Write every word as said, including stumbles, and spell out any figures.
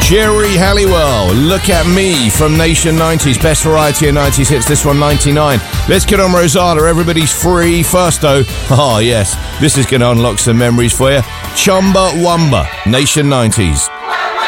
Jerry Halliwell, Look at Me from Nation nineties, best variety of nineties hits, this one ninety-nine. Let's get on Rosada, everybody's free. First though, oh yes, this is going to unlock some memories for you. Chumbawamba, Nation nineties.